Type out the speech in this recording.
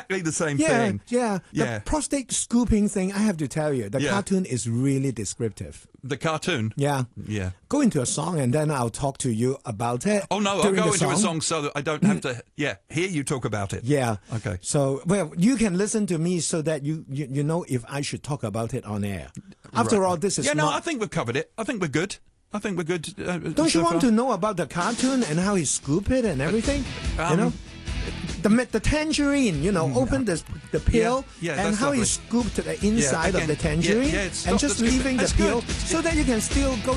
exactly the same Yeah, thing. yeah. Yeah. The prostate scooping thing, I have to tell you, the Yeah. cartoon is really descriptive. The cartoon. Yeah. Yeah. Go into a song and then I'll talk to you about it. Oh no, I'll during go the into a song so that I don't have to. Yeah, hear you talk about it. Yeah. Okay. So, well, you can listen to me so that you know if I should talk about it on air. After all, this is Yeah, no, not... I think we've covered it. I think we're good. Don't you want to know about the cartoon and how he scooped it and everything? You know? The tangerine, open the peel Yeah, and that's how he lovely. scooped the inside again, of the tangerine it's and not just the scoop- leaving the that's peel good. so that you can still go